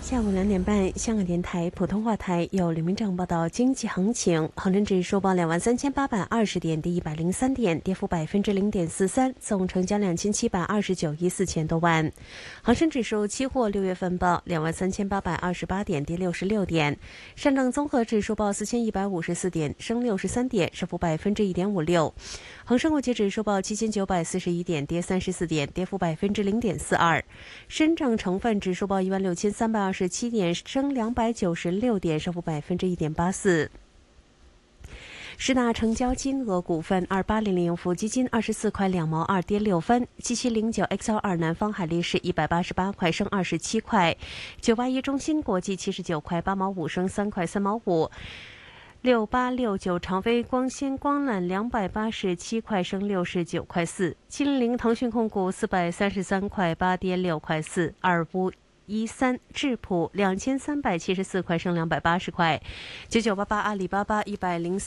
下午2点半，香港电台普通话台有刘明正报道经济行情。恒生指数报23,820点，跌103点，跌幅0.43%，总成交2729亿4千多万。恒生指数期货6月份报23,828点，跌66点。上证综合指数报4154点，升63点，升幅1.56%。恒生国际指数报7941点，跌34点，跌幅0.42%。深证成分指数报16327点，升296点，升幅1.84%。十大成交金额股份：2800富基金24块2毛2，跌6分；7709XL2南方海力士188块，升27块；981中芯国际79块8毛5，升3块3毛5。6869长飞光纤光缆287块，升69块4。700腾讯控股433块8，跌6块4。2513智普2374块，升280块。9988阿里巴巴104